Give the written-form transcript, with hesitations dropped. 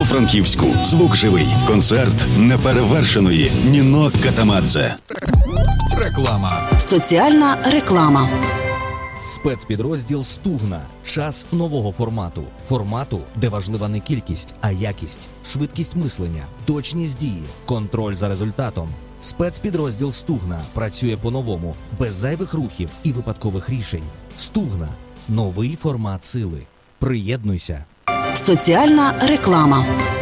Івано-Франківську. Звук живий. Концерт неперевершеної Ніно Катамадзе. Реклама. Соціальна реклама. Спецпідрозділ «Стугна». Час нового формату. Формату, де важлива не кількість, а якість. Швидкість мислення, точність дії, контроль за результатом. Спецпідрозділ «Стугна» працює по-новому, без зайвих рухів і випадкових рішень. «Стугна» – новий формат сили. Приєднуйся. Соціальна реклама.